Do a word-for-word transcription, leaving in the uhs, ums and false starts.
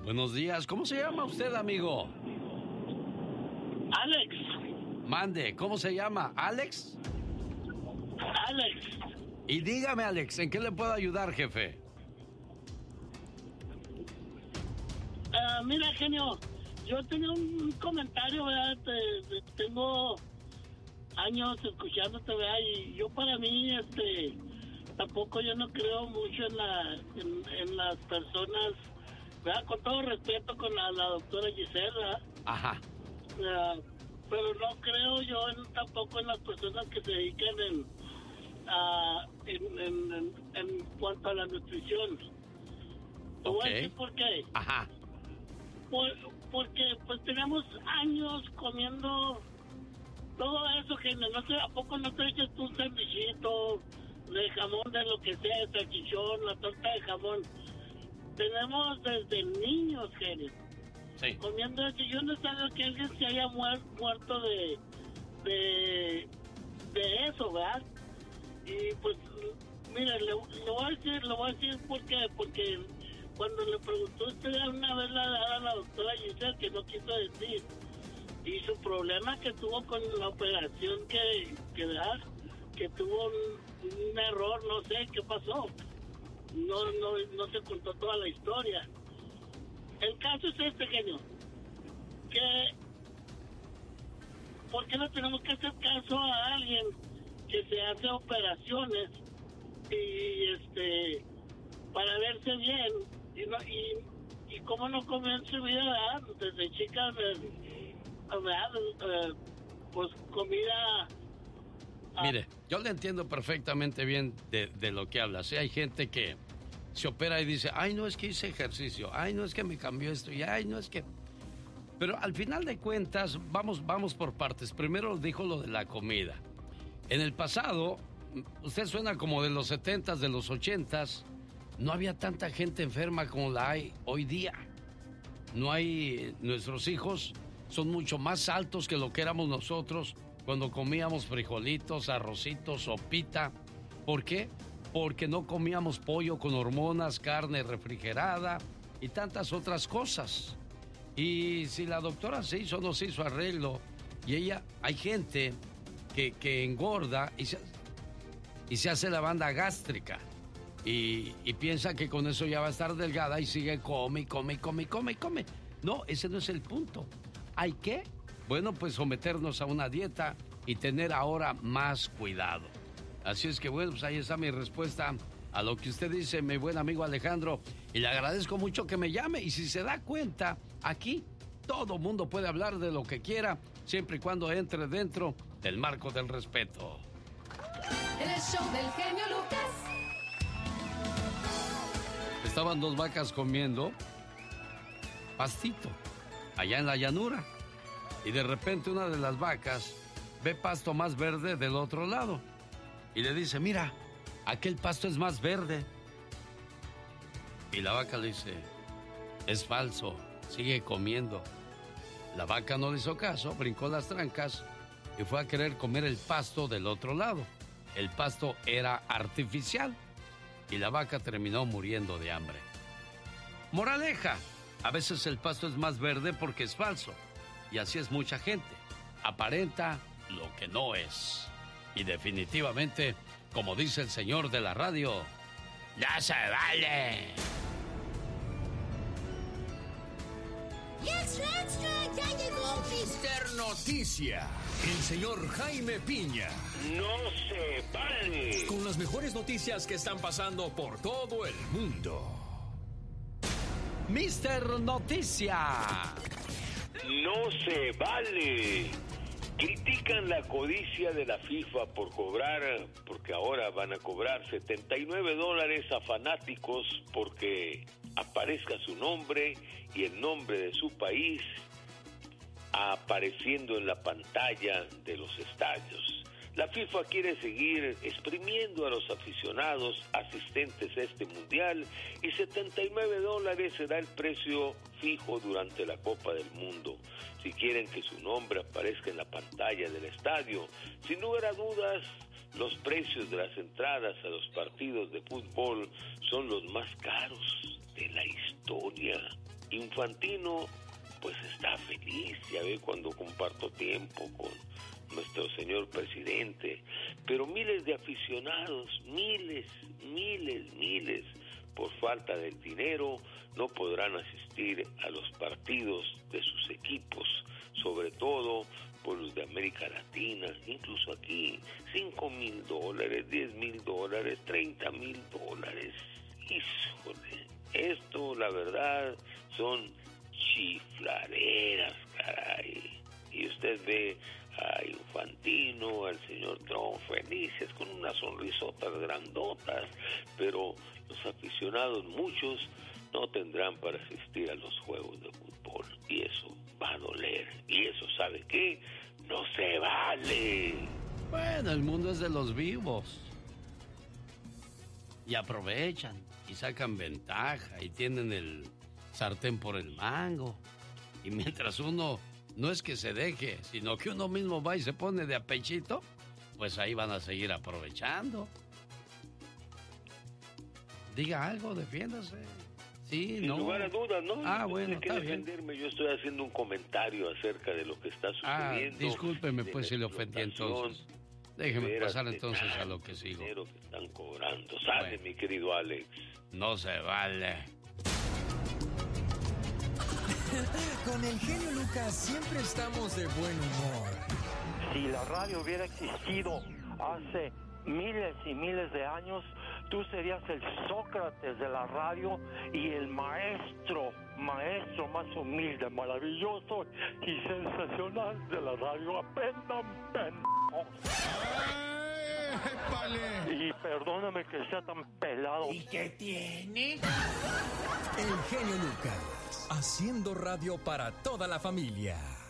Buenos días. ¿Cómo se llama usted, amigo? Alex. Mande, ¿cómo se llama? ¿Alex? Alex. Y dígame, Alex, ¿en qué le puedo ayudar, jefe? Uh, mira, genio, yo tenía un comentario, ¿verdad? Te, te, tengo años escuchándote, ¿verdad? Y yo para mí, este, tampoco yo no creo mucho en, la, en, en las personas, ¿verdad? Con todo respeto con la, la doctora Giselle, ¿verdad? Ajá. Uh, pero no creo yo en, tampoco en las personas que se dedican en, uh, en, en, en, en cuanto a la nutrición. Te voy Okay. a decir por qué. Ajá. Por, porque pues tenemos años comiendo todo eso, que no sé, ¿a poco no te echas tú un sandwichito de jamón, de lo que sea, de salchichón, la torta de jamón? Tenemos desde niños, genio. Sí. Comiendo eso. Yo no sabía que alguien se haya muer, muerto de, de, de eso, ¿verdad? Y pues, mire, le, le voy a decir, le voy a decir por qué, porque cuando le preguntó usted una vez la, a la doctora Giselle, que no quiso decir, y su problema que tuvo con la operación que, que, ¿verdad? que tuvo un, un error, no sé qué pasó, no, no, no se contó toda la historia. El caso es este, genio, que ¿por qué no tenemos que hacer caso a alguien que se hace operaciones y este para verse bien y no, y, y cómo no comer en su vida, ¿verdad? Desde chicas, ¿verdad? Eh, pues comida. Mire, yo le entiendo perfectamente bien de, de lo que habla. Sí, hay gente que se opera y dice, ay, no es que hice ejercicio, ay, no es que me cambió esto, y ay, no es que... Pero al final de cuentas, vamos, vamos por partes. Primero dijo lo de la comida. En el pasado, usted suena como de los setentas, de los ochentas, no había tanta gente enferma como la hay hoy día. No hay... Nuestros hijos son mucho más altos que lo que éramos nosotros cuando comíamos frijolitos, arrocitos, sopita. ¿Por qué? Porque no comíamos pollo con hormonas, carne refrigerada y tantas otras cosas. Y si la doctora se hizo o no se hizo arreglo, y ella, hay gente que, que engorda y se, y se hace la banda gástrica y, y piensa que con eso ya va a estar delgada y sigue come, come, come, come, come. No, ese no es el punto. Hay que, bueno, pues someternos a una dieta y tener ahora más cuidado. Así es que bueno, pues ahí está mi respuesta a lo que usted dice, mi buen amigo Alejandro. Y le agradezco mucho que me llame. Y si se da cuenta, aquí todo mundo puede hablar de lo que quiera, siempre y cuando entre dentro del marco del respeto. El show del genio Lucas. Estaban dos vacas comiendo pastito allá en la llanura. Y de repente una de las vacas ve pasto más verde del otro lado. Y le dice, mira, aquel pasto es más verde. Y la vaca le dice, es falso, sigue comiendo. La vaca no le hizo caso, brincó las trancas y fue a querer comer el pasto del otro lado. El pasto era artificial y la vaca terminó muriendo de hambre. Moraleja, a veces el pasto es más verde porque es falso. Y así es mucha gente. Aparenta lo que no es. Y definitivamente, como dice el señor de la radio, ¡ya se vale! ¡Y extra, extra! ¡Ya llegó mister Noticia! El señor Jaime Piña. ¡No se vale! Con las mejores noticias que están pasando por todo el mundo. mister Noticia. ¡No se vale! Critican la codicia de la FIFA por cobrar, porque ahora van a cobrar setenta y nueve dólares a fanáticos porque aparezca su nombre y el nombre de su país apareciendo en la pantalla de los estadios. La FIFA quiere seguir exprimiendo a los aficionados asistentes a este mundial y setenta y nueve dólares será el precio fijo durante la Copa del Mundo. Si quieren que su nombre aparezca en la pantalla del estadio, sin lugar a dudas, los precios de las entradas a los partidos de fútbol son los más caros de la historia. Y Infantino pues está feliz, ya ve, cuando comparto tiempo con nuestro señor presidente, pero miles de aficionados, miles, miles, miles, por falta del dinero, no podrán asistir a los partidos de sus equipos, sobre todo por los de América Latina, incluso aquí, cinco mil dólares, diez mil dólares, treinta mil dólares. Híjole, esto la verdad son chifladeras, caray. Y usted ve a Infantino, al señor Trump felices con unas sonrisotas grandotas, pero los aficionados, muchos, no tendrán para asistir a los juegos de fútbol, y eso va a doler, y eso, ¿sabe qué? No se vale. Bueno, el mundo es de los vivos, y aprovechan, y sacan ventaja, y tienen el sartén por el mango, y mientras uno no es que se deje, sino que uno mismo va y se pone de apechito, pues ahí van a seguir aprovechando. Diga algo, defiéndase. Sí, Sin no. lugar a dudas, ¿no? Ah, no bueno, tiene que está bien. defenderme. Yo estoy haciendo un comentario acerca de lo que está Ah, sucediendo. discúlpeme de pues si la le ofendí explotación. entonces. Déjeme Veras, pasar de entonces a tanto lo que sigo. dinero que están cobrando. Sale, Bueno. mi querido Alex. No se vale. Con el genio Lucas siempre estamos de buen humor. Si la radio hubiera existido hace miles y miles de años, tú serías el Sócrates de la radio y el maestro, maestro más humilde, maravilloso y sensacional de la radio. Aprendan, pendejos. Y perdóname que sea tan pelado. ¿Y qué tiene? El genio Lucas, haciendo radio para toda la familia.